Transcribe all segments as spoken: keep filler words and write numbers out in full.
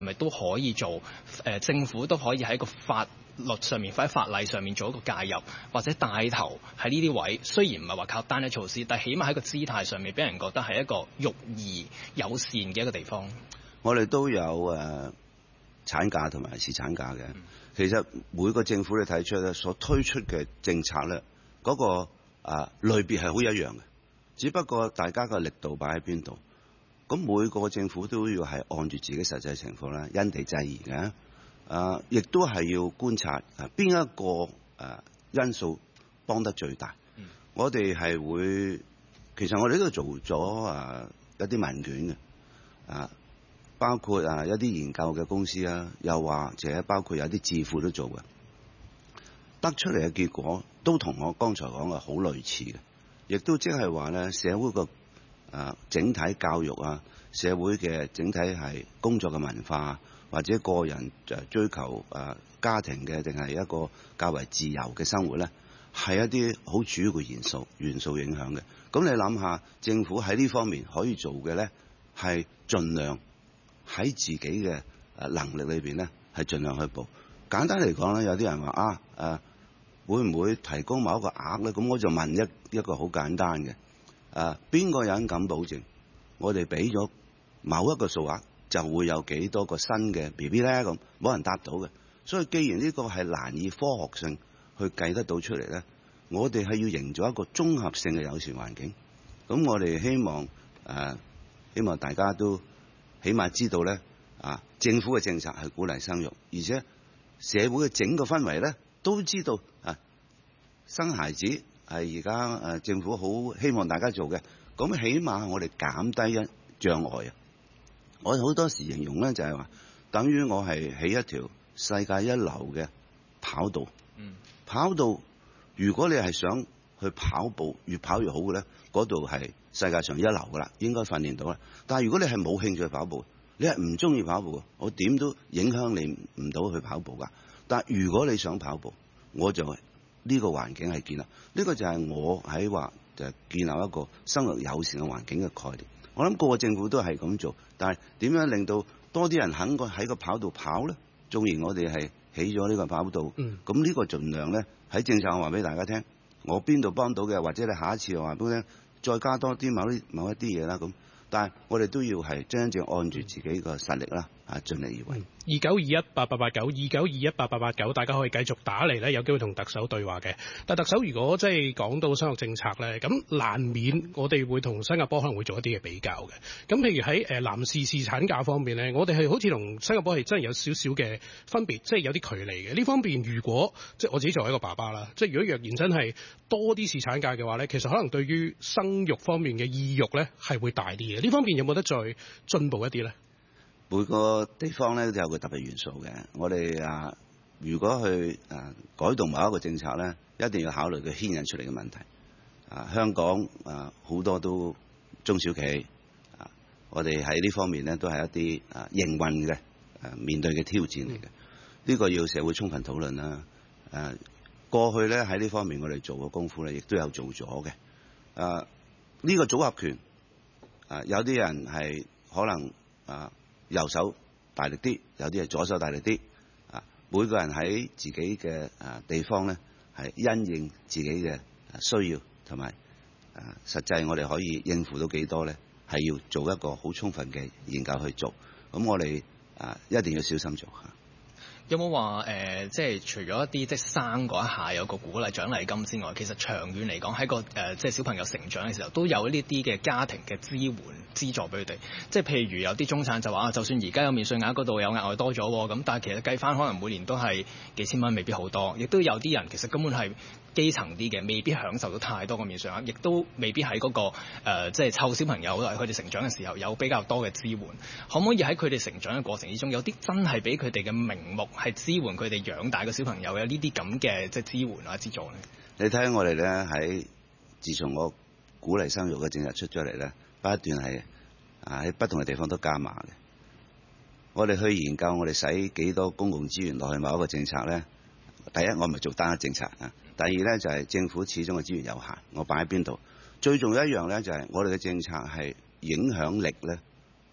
咪都可以做？誒、呃、政府都可以喺個法律上面或者法例上面做一個介入，或者帶頭喺呢啲位。雖然唔係話靠單一措施，但係起碼喺個姿態上面，俾人覺得係一個育兒友善嘅一個地方。 我哋都有誒、呃、產假同埋侍產假嘅。嗯、其實每個政府你睇出咧，所推出嘅政策咧，嗰、那個啊類別係好一樣嘅，只不過大家嘅力度擺喺邊度。咁每個政府都要係按住自己實際情況咧，因地制宜嘅。啊，亦都係要觀察啊邊一個誒因素幫得最大。嗯、我哋係會，其實我哋都做咗啊一啲問卷嘅，啊包括啊一啲研究嘅公司啊，又或者包括有啲智庫都做嘅，得出嚟嘅結果都同我剛才講嘅好類似嘅，亦都即係話咧社會個啊整體教育啊，社會嘅整體係工作嘅文化，或者個人就追求誒家庭嘅，定係一個較為自由嘅生活咧，係一啲好主要嘅元素元素影響嘅。咁你諗下，政府喺呢方面可以做嘅咧，係盡量喺自己嘅誒能力裏邊咧，係盡量去補。簡單嚟講咧，有啲人話啊誒，會唔會提供某一個額咧？咁我就問一一個好簡單嘅誒，邊個人敢保證我哋俾咗某一個數額，就會有幾多個新嘅 B B 咧？咁冇人答到嘅。所以既然呢個係難以科學性去計得到出嚟咧，我哋係要營造一個綜合性嘅友善環境。咁我哋希望誒、呃，希望大家都起碼知道咧，啊，政府嘅政策係鼓勵生育，而且社會嘅整個氛圍咧都知道啊，生孩子係而家誒政府好希望大家做嘅。咁起碼我哋減低一障礙啊！我好多時形容咧就係話，等於我係起一條世界一流嘅跑道。嗯、跑道如果你係想去跑步，越跑越好嘅咧，嗰度係世界上一流噶啦，應該訓練到啦。但係如果你係冇興趣跑步，你係唔中意跑步，我點都影響你唔到去跑步噶。但係如果你想跑步，我就呢個環境係建立，呢個就係我喺話就係建立一個生活友善嘅環境嘅概念。我諗個個政府都係咁做，但係點樣令到多啲人肯個喺個跑道跑咧？縱然我哋係起咗呢個跑道，咁呢、嗯、個盡量咧喺政策我話俾大家聽，我邊度幫到嘅，或者你下一次我話俾你聽，再加多啲某啲某一啲嘢啦咁。但係我哋都要係真正按住自己個實力啦，啊盡力而為。 二九二一八八八九，二九二一八八八九，大家可以繼續打嚟咧，有機會同特首對話嘅。但特首如果即係講到生育政策咧，咁難免我哋會同新加坡可能會做一啲嘅比較嘅。咁譬如喺誒男士侍產假方面咧，我哋係好似同新加坡係真係有少少嘅分別，即係有啲距離嘅。呢方面如果即係我自己作為一個爸爸啦，即係如果若然真係多啲侍產假嘅話咧，其實可能對於生育方面嘅意欲咧係會大啲嘅。呢方面有冇得再進步一啲咧？ 每個地方咧都有個特別元素嘅。我哋啊，如果去啊改動某一個政策咧，一定要考慮佢牽引出嚟嘅問題。啊，香港啊好多都中小企啊，我哋喺呢方面咧都係一啲啊營運嘅啊面對嘅挑戰嚟嘅。呢、嗯、個要社會充分討論啦。誒、啊，過去咧喺呢方面我哋做嘅功夫咧，亦都有做咗嘅。啊，呢、這個組合拳啊，有啲人係可能啊。右手大力啲，有啲係左手大力啲。啊，每個人喺自己嘅啊地方咧，係因應自己嘅需要同埋啊實際，我哋可以應付到幾多咧？係要做一個好充分嘅研究去做。咁我哋啊一定要小心做嚇。 有冇話誒，即係除咗一啲即係生嗰一下有個鼓勵獎勵金之外，其實長遠嚟講喺個誒、呃、即係小朋友成長嘅時候，都有呢啲嘅家庭嘅支援資助俾佢哋。即係譬如有啲中產就話啊，就算而家有免稅額嗰度有額外多咗，咁但係其實計翻可能每年都係幾千蚊，未必好多。亦都有啲人其實根本係基層啲嘅，未必享受到太多嘅免稅額，亦都未必喺嗰、那個、呃、即係湊小朋友佢哋成長嘅時候有比較多嘅支援。可唔可以喺佢哋成長嘅過程之中，有啲真係俾佢哋嘅名目係支援佢哋養大嘅小朋友，有呢啲咁嘅即係支援啊資助咧？ 你睇我哋咧喺自從我鼓勵生育嘅政策出咗嚟咧，不斷係啊喺不同嘅地方都加碼嘅。我哋去研究我哋使幾多公共資源落去某一個政策咧。第一，我唔係做單一政策啊。第二咧就係、是、政府始終嘅資源有限，我擺喺邊度？最重要一樣咧就係、是、我哋嘅政策係影響力咧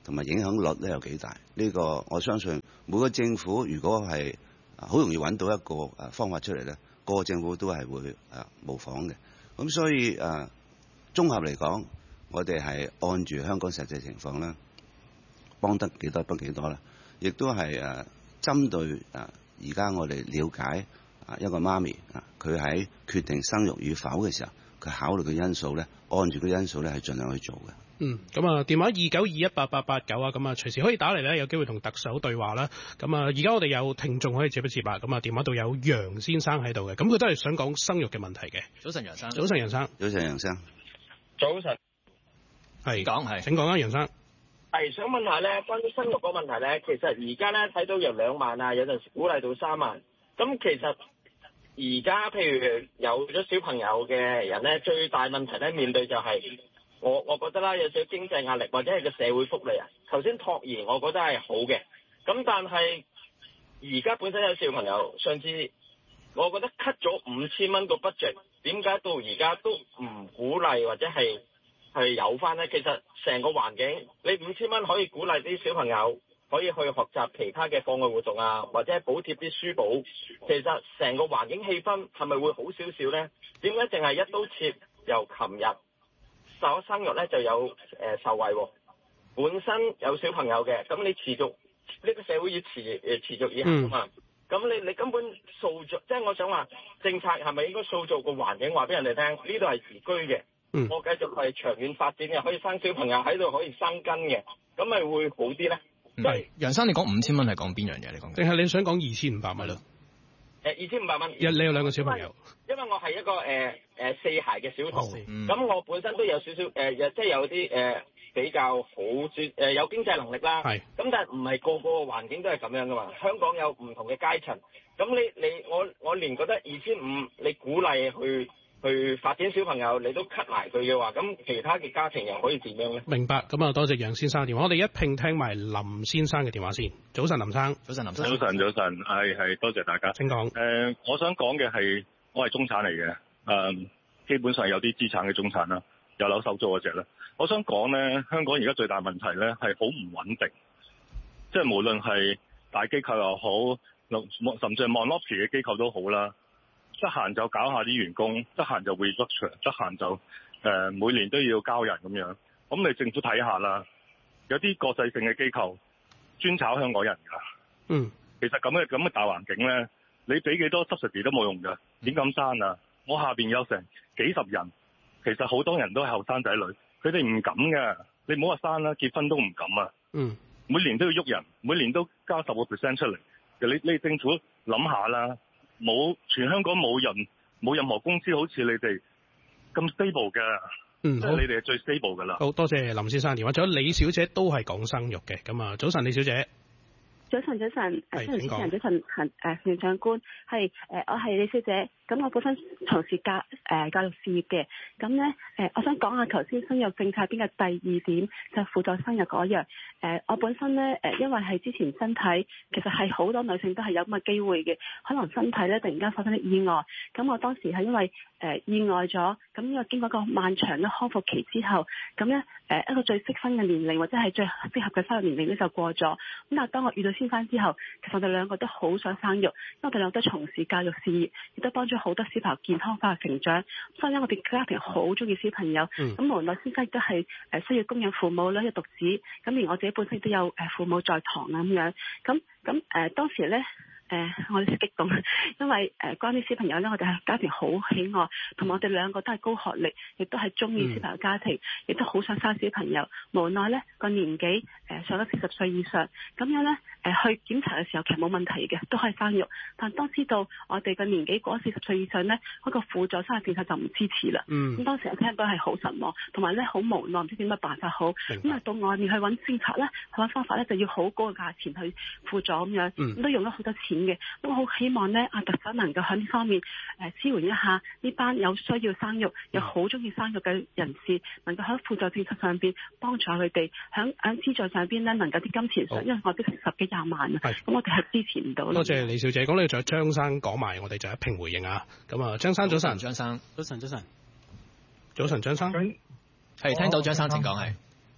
同埋影響率咧有幾大？呢、這個我相信每個政府如果係好容易揾到一個誒方法出嚟咧，個個政府都係會誒模仿嘅。咁所以誒綜合嚟講，我哋係按住香港實際情況啦，幫得幾多得幾多啦，亦都係誒針對誒而家我哋了解啊一個媽咪啊，佢喺決定生育與否嘅時候，佢考慮嘅因素咧，按住個因素咧係盡量去做嘅。 嗯，咁啊，電話二九二一八八八九啊，咁啊，隨時可以打嚟咧，有機會同特首對話啦。咁啊，而家我哋有聽眾可以接一接啊。咁啊，電話度有楊先生喺度嘅，咁佢都係想講生育嘅問題嘅。 早晨，楊生。 早晨，楊生。 早晨，楊生。 早晨。 係講係。 請講啊，楊生。 係想問下咧，關於生育嗰個問題咧，其實而家咧睇到由兩萬啊，有陣時鼓勵到三萬。咁其實而家譬如有咗小朋友嘅人咧，最大問題咧面對就係、是。我我覺得啦，有少少經濟壓力或者係個社會福利啊。頭先托兒，我覺得係好嘅。咁但係而家本身有小朋友，上次我覺得 cut 咗五千蚊個 budget， 點解到而家都唔鼓勵或者係係有翻呢？其實成個環境，你五千蚊可以鼓勵啲小朋友可以去學習其他嘅課外活動啊，或者係補貼啲書簿。其實成個環境氣氛係咪會好少少呢？點解淨係一刀切由琴日？受咗生育咧就有誒、呃、受惠喎，本身有小朋友嘅，咁你持續呢、呢個社會要持誒持續以行啊嘛，咁、嗯、你你根本塑造，即係我想話政策係咪應該塑造個環境，話俾人哋聽呢度係宜居嘅， 嗯、 我繼續係長遠發展嘅，可以生小朋友喺度可以生根嘅，咁咪會好啲咧？ 係楊生，你講五千蚊係講邊樣嘢？你講定係你想講二千五百蚊咯？ 誒二千五百蚊， 一你有兩個小朋友， 因為我係一個誒誒、呃呃、四孩嘅小童，咁、 嗯、 我本身都有少少誒、呃，即係有啲誒、呃、比較好誒、呃、有經濟能力啦。係，咁但係唔係個個環境都係咁樣噶嘛？香港有唔同嘅階層，咁你你我我連覺得二千五你鼓勵去去發展小朋友，你都 cut 埋佢嘅話，咁其他嘅家庭又可以點樣咧？ 明白，咁啊多謝楊先生嘅電話，我哋一併聽埋林先生嘅電話先。早晨，林生。早晨，林生。 早晨，早晨，係係多謝大家。 請講。誒、 呃，我想講嘅係，我係中產嚟嘅，誒、呃，基本上有啲資產嘅中產啦，有樓收租嗰隻啦。我想講咧，香港而家最大問題咧係好唔穩定，即係無論係大機構又好，甚至係 monopoly 嘅機構都好啦。得閒就搞下啲員工，得閒就 restructure，得閒就誒、呃、每年都要交人咁樣。咁你政府睇下啦，有啲國際性嘅機構專炒香港人㗎。 嗯， 其實咁嘅咁嘅大環境咧，你俾幾多 subsidy 都冇用㗎。點咁生啊？我下邊有成幾十人，其實好多人都係後生仔女，佢哋唔敢嘅。你唔好話生啦，結婚都唔敢啊。 嗯， 每年都要喐人，每年都交十個 percent 出嚟。你你政府諗下啦。冇，全香港冇人冇任何公司好似你哋咁 stable 嘅， 嗯， 即係你哋係最 stable 噶啦。 好多謝林先生電話，仲有李小姐都係講生育嘅，咁啊，早晨李小姐。 早晨，早晨，誒，早晨，早晨，早晨，行誒，行政長官，係誒，我係李小姐。咁我本身從事教誒、呃、教育事業嘅，咁咧誒，我想講下頭先生育政策邊嘅第二點，就輔助生育嗰樣。誒、呃，我本身咧誒、呃，因為係之前身體其實係好多女性都係有咁嘅機會嘅，可能身體咧突然間發生啲意外，咁我當時係因為誒、呃、意外咗，咁因為經過一個漫長嘅康復期之後，咁咧誒一個最適婚嘅年齡或者係最適合嘅生育年齡咧就過咗。咁但係當我遇到先生之後，其實我哋兩個都好想生育，因為我哋兩個都從事教育事業，亦都幫咗好多小朋友健康化成長，所以咧我哋家庭好中意小朋友。咁、嗯、無奈先生亦都係誒需要供養父母啦，一獨子，咁而我自己本身都有誒父母在堂啊咁樣，咁咁誒當時咧。誒、呃，我哋激動，因為誒、呃、關於小朋友咧，我哋係家庭好喜愛，同埋我哋兩個都係高學歷，亦都係中意小朋友家庭，亦、嗯、都好想生小朋友。無奈咧個年紀誒、呃、上咗四十歲以上，咁樣咧誒、呃、去檢查嘅時候其實冇問題嘅，都可以生育。但當知道我哋嘅年紀過咗四十歲以上咧，嗰、那個輔助生育政策就唔支持啦。嗯，咁當時我聽到係好失望，同埋咧好無奈，唔知點乜辦法好。咁啊到外面去揾政策咧，去揾方法咧，就要好高嘅價錢去輔助咁樣，咁、嗯、都用咗好多錢。嘅，咁我好希望咧，阿特首能夠喺呢方面誒、呃、支援一下呢班有需要生育又好中意生育嘅人士，能夠喺輔助政策上邊幫助佢哋，喺喺資助上邊咧能夠啲金錢上，因為我都成十幾廿萬啊，咁我哋係支持唔到。多謝李小姐，咁你仲有張生講埋，我哋就一併回應啊。咁啊，張生早晨，張生早晨，早晨，早晨，張生係聽到張生請講係。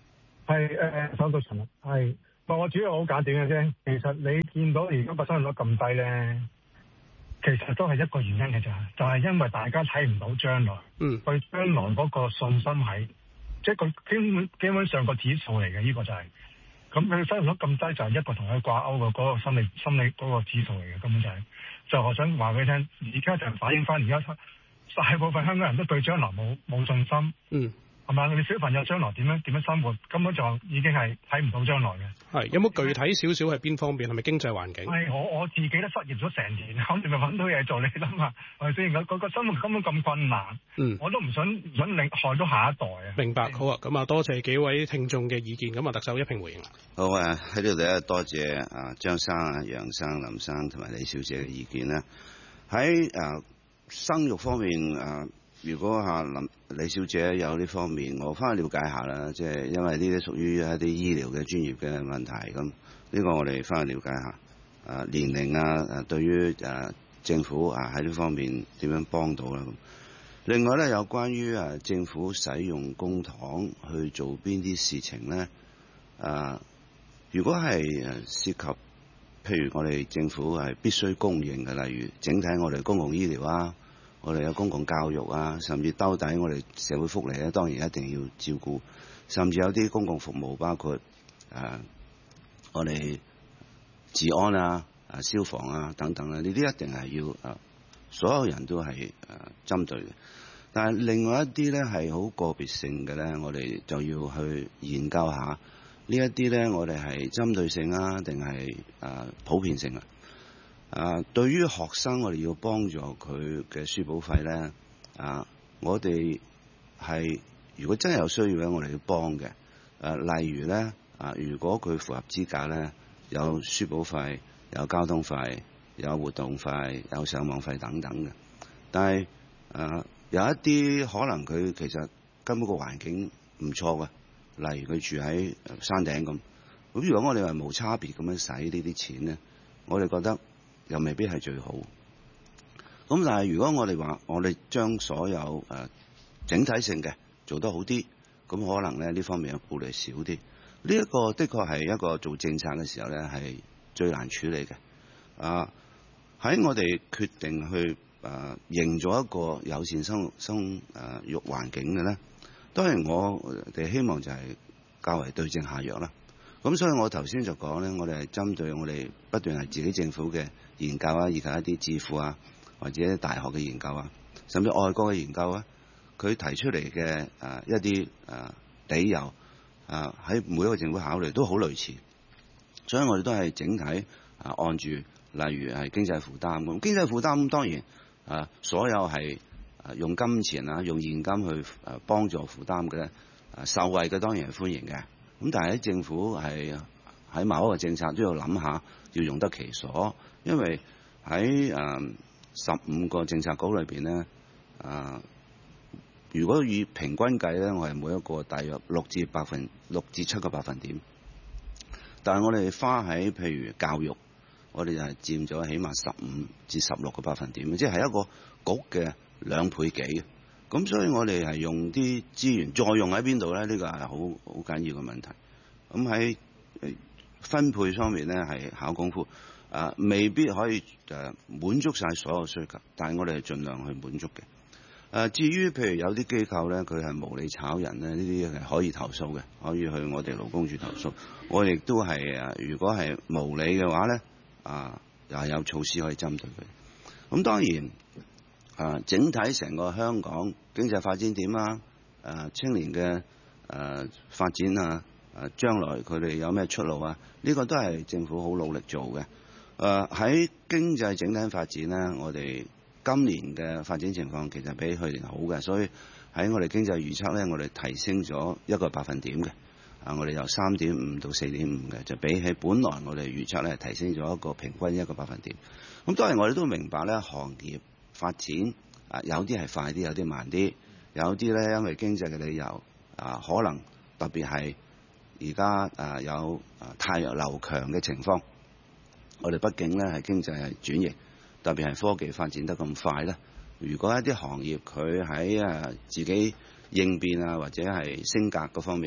係誒，手到陳啦，係。我主要好簡短嘅啫。其實你見到而家個生育率咁低咧，其實都係一個原因嘅咋，就係、是、因為大家睇唔到將來， 嗯， 對將來嗰個信心係，即係佢基本基本上個指數嚟嘅，呢、這個就係、是。咁佢生育率咁低，就係一個同佢掛鈎嘅嗰個心理心理嗰個指數嚟嘅，根本就係、是。就我想話俾你聽，而家就反映翻而家大部分香港人都對將來冇冇信心。 嗯。 係嘛？你小朋友將來點樣點樣生活，根本就已經係睇唔到將來嘅。 係有冇具體少少係邊方面？係咪經濟環境？ 係我我自己都失業咗成年，咁你咪揾到嘢做，你諗下係咪先？個、嗰個生活根本咁困難，嗯，我都唔想想令害到下一代啊。 明白，好啊，咁啊，多謝幾位聽眾嘅意見，咁啊，特首一併回應啦。 好啊，喺呢度咧，多謝啊張生啊、楊生、林生同埋李小姐嘅意見啦。喺啊生育方面啊。如果嚇林李小姐有呢方面，我翻去了解下啦，即係因為呢啲屬於一啲醫療嘅專業嘅問題，咁呢個我哋翻去了解下。啊年齡啊，誒對於誒政府啊喺呢方面點樣幫到啦？另外咧，有關於誒政府使用公帑去做邊啲事情咧？啊，如果係誒涉及，譬如我哋政府係必須供應嘅，例如整體我哋公共醫療啊。我哋有公共教育啊，甚至兜底我哋社會福利咧，當然一定要照顧。甚至有啲公共服務，包括誒、啊、我哋治安啊、啊消防啊等等咧，呢啲一定係要誒、啊、所有人都係誒、啊、針對嘅。但係另外一啲咧係好個別性嘅咧，我哋就要去研究下呢一啲咧，我哋係針對性啊，定係誒普遍性啊？啊，對於學生，我哋要幫助佢嘅書簿費咧。啊，我哋係如果真係有需要咧，我哋要幫嘅。誒、啊，例如咧，啊，如果佢符合資格咧，有書簿費、有交通費、有活動費、有上網費等等嘅。但係誒、啊，有一啲可能佢其實根本個環境唔錯嘅，例如佢住喺山頂咁。咁如果我哋話無差別咁樣使呢啲錢咧，我哋覺得又未必係最好。咁但係如果我哋話我哋將所有誒、呃、整體性嘅做得好啲，咁可能咧呢方面嘅顧慮少啲。呢、這、一個的確係一個做政策嘅時候咧係最難處理嘅。啊，喺我哋決定去誒營造一個友善生生誒育環境嘅咧，當然我哋希望就係較為對症下藥啦。咁所以我頭先就講咧，我哋係針對我哋不斷係自己政府嘅研究啊，以及一啲智庫啊，或者大學嘅研究啊，甚至外國嘅研究啊，佢提出嚟嘅誒一啲誒理由啊，喺每一個政府考慮都好類似，所以我哋都係整體啊按住，例如係經濟負擔咁，經濟負擔當然啊，所有係啊用金錢啊，用現金去誒幫助負擔嘅咧，啊受惠嘅當然係歡迎嘅。咁但係喺政府係喺某一個政策都要諗下，要用得其所，因為喺誒十五個政策局裏邊咧，啊，如果以平均計咧，我係每一個大約六至百分六至七個百分點，但係我哋花喺譬如教育，我哋就係佔咗起碼十五至十六個百分點，即係一個局嘅兩倍幾。咁所以我哋係用啲資源再用喺邊度咧？呢個係好好緊要嘅問題。咁喺分配方面咧係考功夫，啊未必可以誒滿足晒所有需求，但係我哋係盡量去滿足嘅。誒至於譬如有啲機構咧，佢係無理炒人咧，呢啲係可以投訴嘅，可以去我哋勞工處投訴。我亦都係誒，如果係無理嘅話咧，啊又係有措施可以針對佢。咁當然。啊！整體成個香港經濟發展點啊？誒青年嘅誒發展啊？誒將來佢哋有咩出路啊？呢個都係政府好努力做嘅。誒喺經濟整體發展咧，我哋今年嘅發展情況其實比去年好嘅，所以喺我哋經濟預測咧，我哋提升咗一個百分點嘅。啊，我哋由三點五到四點五嘅，就比起本來我哋預測咧提升咗一個平均一個百分點。咁當然我哋都明白咧，行業發展啊，有啲係快啲，有啲慢啲，有啲咧因為經濟嘅理由啊，可能特別係而家啊有啊太陽流強嘅情況，我哋畢竟咧係經濟係轉型，特別係科技發展得咁快咧。如果一啲行業佢喺啊自己應變啊或者係升格嗰方面咧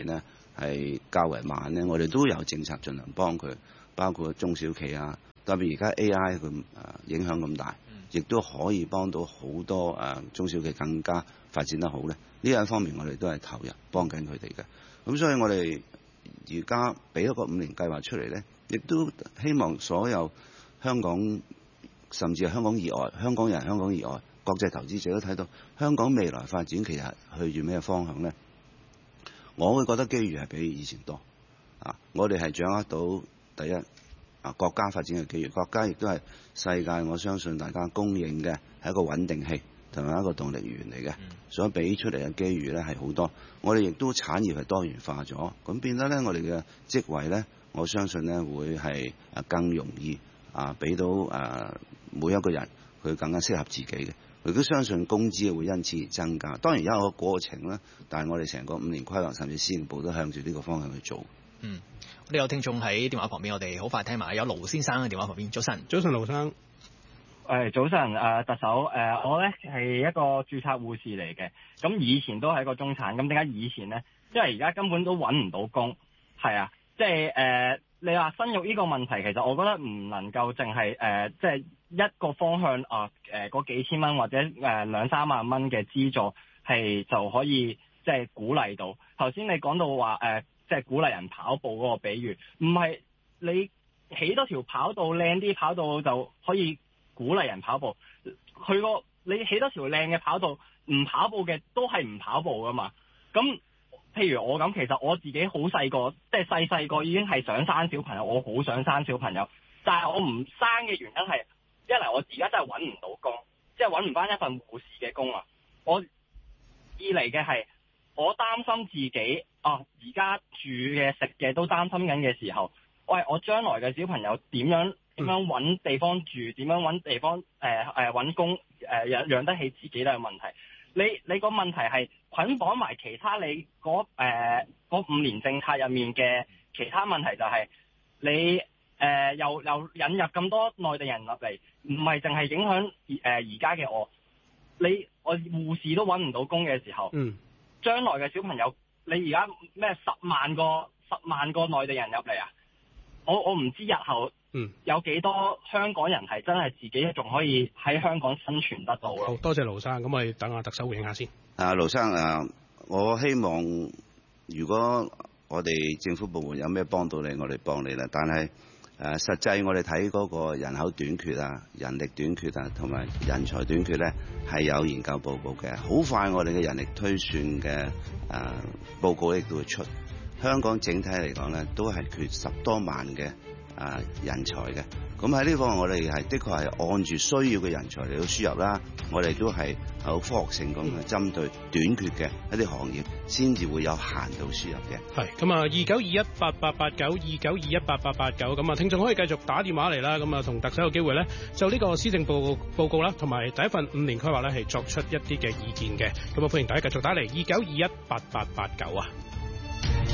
係較為慢咧，我哋都有政策盡量幫佢，包括中小企啊，特別而家 A I 佢誒影響咁大，亦都可以幫到好多誒中小企更加發展得好咧。呢一方面我哋都係投入幫緊佢哋嘅。咁所以我哋而家俾一個五年計劃出嚟咧，亦都希望所有香港甚至係香港以外、香港人、香港以外國際投資者都睇到香港未來發展其實去住咩方向咧？我會覺得機遇係比以前多啊！我哋係掌握到第一啊國家發展嘅機遇，國家亦都係世界我相信大家公認嘅係一個穩定器同埋一個動力源嚟嘅，所以俾出嚟嘅機遇咧係好多。我哋亦都產業係多元化咗，咁變得咧我哋嘅職位咧，我相信咧會係啊更容易啊俾到啊每一個人佢更加適合自己嘅。我亦都相信工資會因此而增加，當然有一個過程啦，但係我哋成個五年規劃甚至施政部都向住呢個方向去做。 嗯，我哋有聽眾喺電話旁邊，我哋好快聽埋，有盧先生喺電話旁邊。早晨， 早晨，盧生。 誒，早晨，誒特首，誒我咧係一個註冊護士嚟嘅，咁以前都係一個中產，咁點解以前咧？因為而家根本都揾唔到工，係啊，即係誒你話生育呢個問題，其實我覺得唔能夠淨係誒即係一個方向啊，誒嗰幾千蚊或者誒兩三萬蚊嘅資助係就可以即係鼓勵到。頭先你講到話誒，即係鼓勵人跑步嗰個比喻，唔係你起多條跑道靚啲跑道就可以鼓勵人跑步。佢個你起多條靚嘅跑道，唔跑步嘅都係唔跑步噶嘛。咁譬如我咁，其實我自己好細個，即係細細個已經係想生小朋友，我好想生小朋友，但係我唔生嘅原因係，一嚟我而家真係揾唔到工，即係揾唔翻一份護士嘅工啊。我二嚟嘅係，我擔心自己啊，而家住嘅食嘅都擔心緊嘅時候，喂，我將來嘅小朋友點樣點樣揾地方住，點樣揾地方誒誒揾工誒養養得起自己都係問題。你你個問題係捆綁埋其他你嗰誒嗰五年政策入面嘅其他問題，就係你誒、呃、又又引入咁多內地人入嚟，唔係淨係影響誒而家嘅我，你我護士都揾唔到工嘅時候，嗯，將來嘅小朋友，你而家咩十萬個十萬個內地人入嚟啊？我我唔知日後。嗯，有幾多香港人係真係自己仲可以喺香港生存得到咯？ 好多謝盧生，咁我哋等下特首回應下先。 啊，盧生啊，我希望如果我哋政府部門有咩幫到你，我哋幫你啦。但係誒、啊，實際我哋睇嗰個人口短缺啊、人力短缺啊，同埋人才短缺咧，係有研究報告嘅。好快我哋嘅人力推算嘅誒、啊、報告亦都會出。香港整體嚟講咧，都係缺十多萬嘅。啊，人才嘅，咁喺呢方面我哋係的確係按住需要嘅人才嚟到輸入啦。我哋都係好科學性咁去針對短缺嘅一啲行業，先至會有限度輸入嘅。 係咁啊，二九二一八八八九，二九二一八八八九，咁啊，聽眾可以繼續打電話嚟啦。咁啊，同特首有機會咧，就呢個施政報報告啦，同埋第一份五年規劃咧，係作出一啲嘅意見嘅。咁啊，歡迎大家繼續打嚟，二九二一八八八九啊。